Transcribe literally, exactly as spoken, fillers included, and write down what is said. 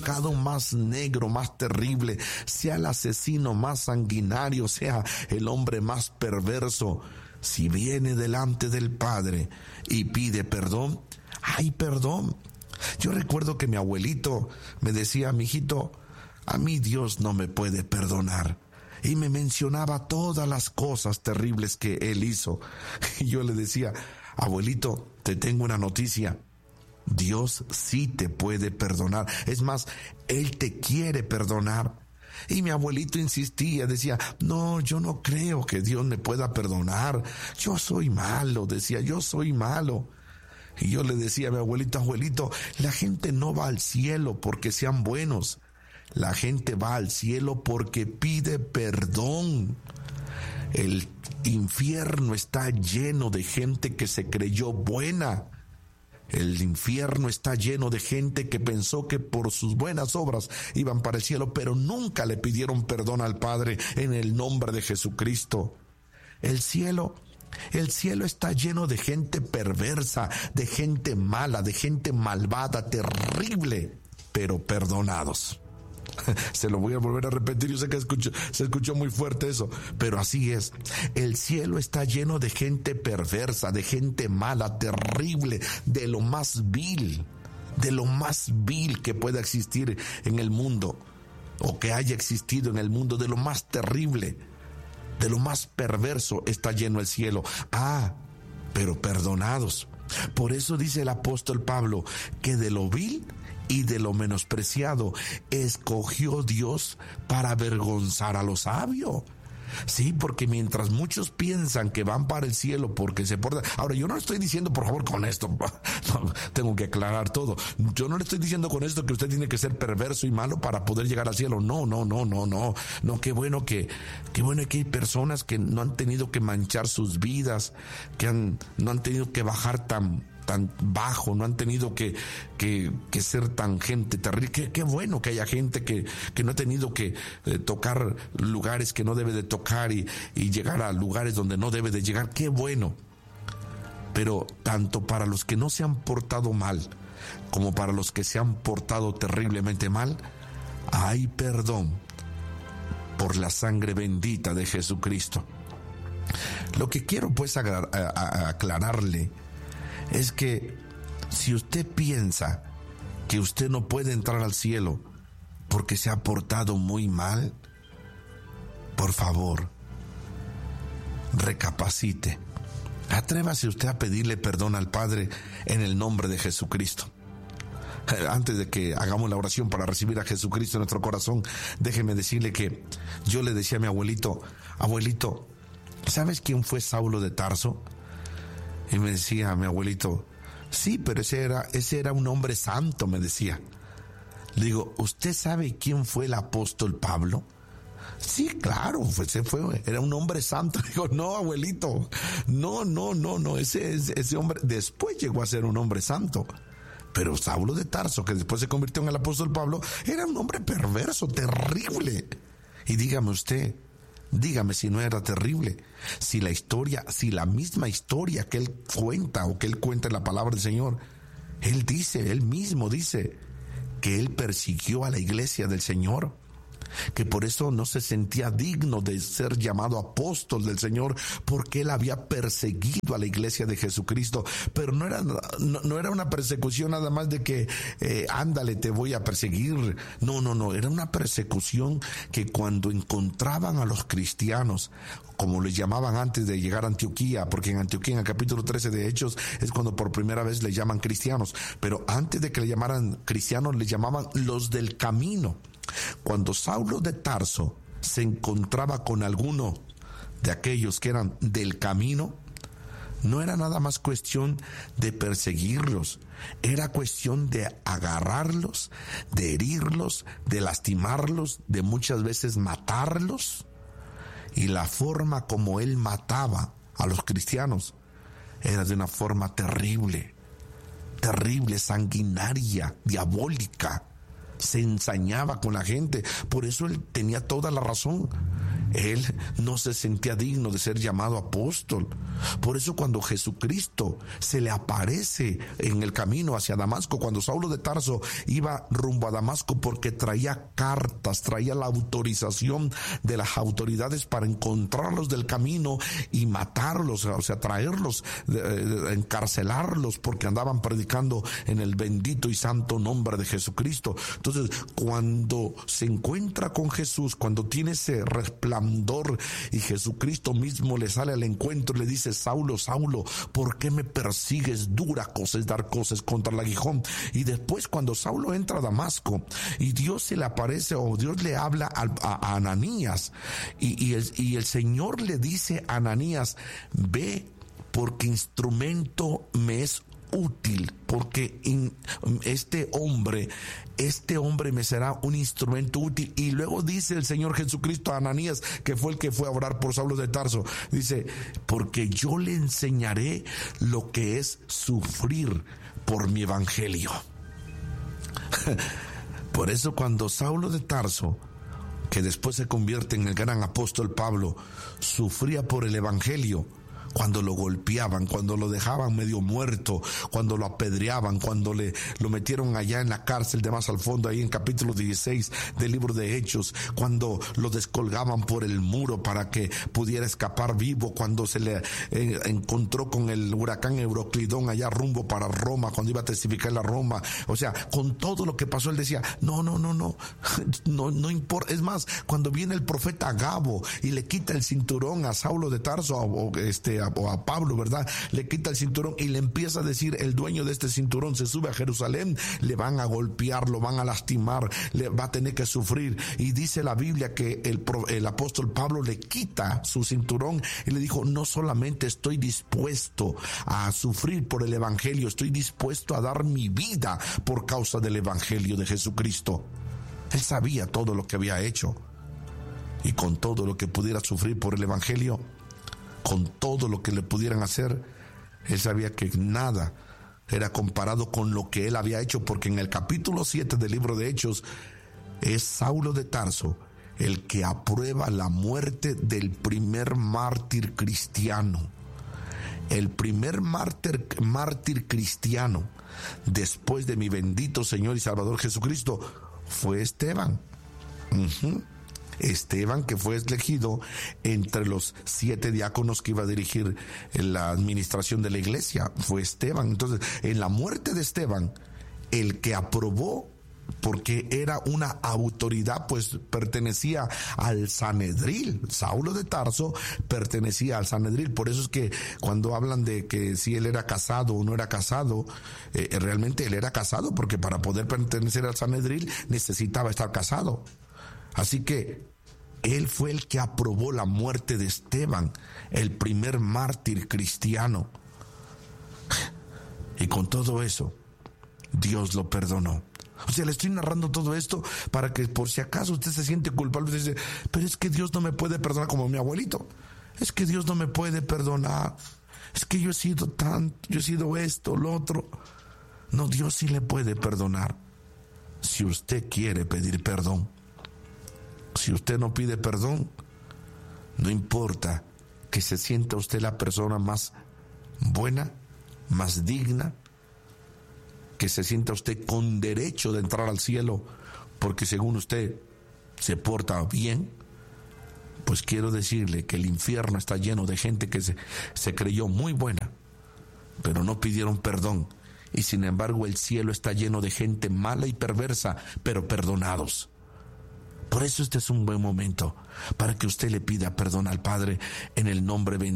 pecado más negro, más terrible, sea el asesino más sanguinario, sea el hombre más perverso, si viene delante del Padre y pide perdón, hay perdón. Yo recuerdo que mi abuelito me decía: mijito, a mí Dios no me puede perdonar. Y me mencionaba todas las cosas terribles que él hizo. Y yo le decía: abuelito, te tengo una noticia. Dios sí te puede perdonar. Es más, Él te quiere perdonar. Y mi abuelito insistía, decía: no, yo no creo que Dios me pueda perdonar. Yo soy malo, decía, yo soy malo. Y yo le decía a mi abuelito: abuelito, la gente no va al cielo porque sean buenos. La gente va al cielo porque pide perdón. El infierno está lleno de gente que se creyó buena. El infierno está lleno de gente que pensó que por sus buenas obras iban para el cielo, pero nunca le pidieron perdón al Padre en el nombre de Jesucristo. El cielo, el cielo está lleno de gente perversa, de gente mala, de gente malvada, terrible, pero perdonados. Se lo voy a volver a repetir, yo sé que escucho, se escuchó muy fuerte eso, pero así es. El cielo está lleno de gente perversa, de gente mala, terrible, de lo más vil, de lo más vil que pueda existir en el mundo, o que haya existido en el mundo, de lo más terrible, de lo más perverso está lleno el cielo. Ah, pero perdonados. Por eso dice el apóstol Pablo que de lo vil y de lo menospreciado escogió Dios para avergonzar a lo sabio. Sí, porque mientras muchos piensan que van para el cielo porque se portan... Ahora, yo no le estoy diciendo, por favor, con esto, no, tengo que aclarar todo. Yo no le estoy diciendo con esto que usted tiene que ser perverso y malo para poder llegar al cielo. No, no, no, no, no. No, qué bueno que, qué bueno que hay personas que no han tenido que manchar sus vidas, que han, no han tenido que bajar tan... tan bajo, no han tenido que, que, que ser tan gente terrible. Qué, qué bueno que haya gente que, que no ha tenido que eh, tocar lugares que no debe de tocar y, y llegar a lugares donde no debe de llegar. Qué bueno. Pero tanto para los que no se han portado mal como para los que se han portado terriblemente mal, hay perdón por la sangre bendita de Jesucristo. Lo que quiero pues agar- a, a, aclararle es que si usted piensa que usted no puede entrar al cielo porque se ha portado muy mal, por favor, recapacite. Atrévase usted a pedirle perdón al Padre en el nombre de Jesucristo. Antes de que hagamos la oración para recibir a Jesucristo en nuestro corazón, déjeme decirle que yo le decía a mi abuelito: abuelito, ¿sabes quién fue Saulo de Tarso? Y me decía mi abuelito: sí, pero ese era, ese era un hombre santo, me decía. Le digo: ¿usted sabe quién fue el apóstol Pablo? Sí, claro, ese fue, era un hombre santo. Digo: no, abuelito, no, no, no, no, ese, ese hombre después llegó a ser un hombre santo. Pero Saulo de Tarso, que después se convirtió en el apóstol Pablo, era un hombre perverso, terrible. Y dígame usted, dígame si no era terrible, si la historia, si la misma historia que él cuenta o que él cuenta en la palabra del Señor, él dice, él mismo dice que él persiguió a la iglesia del Señor, que por eso no se sentía digno de ser llamado apóstol del Señor, porque él había perseguido a la iglesia de Jesucristo. Pero no era, no, no era una persecución nada más de que eh, ándale, te voy a perseguir. No, no, no, era una persecución que cuando encontraban a los cristianos, como les llamaban antes de llegar a Antioquía, porque en Antioquía, en el capítulo trece de Hechos, es cuando por primera vez le llaman cristianos, pero antes de que le llamaran cristianos, le llamaban los del camino. Cuando Saulo de Tarso se encontraba con alguno de aquellos que eran del camino, no era nada más cuestión de perseguirlos, era cuestión de agarrarlos, de herirlos, de lastimarlos, de muchas veces matarlos. Y la forma como él mataba a los cristianos era de una forma terrible, terrible, sanguinaria, diabólica. Se ensañaba con la gente. Por eso él tenía toda la razón. Él no se sentía digno de ser llamado apóstol. Por eso cuando Jesucristo se le aparece en el camino hacia Damasco, cuando Saulo de Tarso iba rumbo a Damasco, porque traía cartas, traía la autorización de las autoridades para encontrarlos del camino y matarlos, o sea, traerlos, encarcelarlos, porque andaban predicando en el bendito y santo nombre de Jesucristo. Entonces, cuando se encuentra con Jesús, cuando tiene ese resplandor y Jesucristo mismo le sale al encuentro y le dice: Saulo, Saulo, ¿por qué me persigues? Dura cosa es dar cosas contra el aguijón. Y después, cuando Saulo entra a Damasco y Dios se le aparece, o Dios le habla a, a, a Ananías, y, y, el, y el Señor le dice a Ananías: ve, porque instrumento me es útil, porque in, este hombre, este hombre me será un instrumento útil. Y luego dice el Señor Jesucristo a Ananías, que fue el que fue a orar por Saulo de Tarso, dice: porque yo le enseñaré lo que es sufrir por mi evangelio. Por eso cuando Saulo de Tarso, que después se convierte en el gran apóstol Pablo, sufría por el evangelio, cuando lo golpeaban, cuando lo dejaban medio muerto, cuando lo apedreaban, cuando le lo metieron allá en la cárcel de más al fondo, ahí en capítulo dieciséis del libro de Hechos, cuando lo descolgaban por el muro para que pudiera escapar vivo, cuando se le eh, encontró con el huracán Euroclidón allá rumbo para Roma, cuando iba a testificar en la Roma, o sea, con todo lo que pasó, él decía: no, no, no, no, no, no importa. Es más, cuando viene el profeta Agabo y le quita el cinturón a Saulo de Tarso, o este o a Pablo, ¿verdad? Le quita el cinturón y le empieza a decir: el dueño de este cinturón se sube a Jerusalén, le van a golpear, lo van a lastimar, le va a tener que sufrir. Y dice la Biblia que el, el apóstol Pablo le quita su cinturón y le dijo: no solamente estoy dispuesto a sufrir por el evangelio, estoy dispuesto a dar mi vida por causa del evangelio de Jesucristo. Él sabía todo lo que había hecho, y con todo lo que pudiera sufrir por el evangelio, con todo lo que le pudieran hacer, él sabía que nada era comparado con lo que él había hecho, porque en el capítulo siete del libro de Hechos es Saulo de Tarso el que aprueba la muerte del primer mártir cristiano. El primer mártir, mártir cristiano después de mi bendito Señor y Salvador Jesucristo fue Esteban. Uh-huh. Esteban, que fue elegido entre los siete diáconos que iba a dirigir la administración de la iglesia, fue Esteban. Entonces, en la muerte de Esteban, el que aprobó, porque era una autoridad, pues pertenecía al Sanedril. Saulo de Tarso pertenecía al Sanedril. Por eso es que cuando hablan de que si él era casado o no era casado, eh, realmente él era casado, porque para poder pertenecer al Sanedril necesitaba estar casado. Así que él fue el que aprobó la muerte de Esteban, el primer mártir cristiano. Y con todo eso, Dios lo perdonó. O sea, le estoy narrando todo esto para que por si acaso usted se siente culpable y dice: pero es que Dios no me puede perdonar, como mi abuelito. Es que Dios no me puede perdonar. Es que yo he sido tanto, yo he sido esto, lo otro. No, Dios sí le puede perdonar, si usted quiere pedir perdón. Si usted no pide perdón, no importa que se sienta usted la persona más buena, más digna, que se sienta usted con derecho de entrar al cielo, porque según usted se porta bien, pues quiero decirle que el infierno está lleno de gente que se, se creyó muy buena, pero no pidieron perdón. Y sin embargo el cielo está lleno de gente mala y perversa, pero perdonados. Por eso este es un buen momento para que usted le pida perdón al Padre en el nombre bendito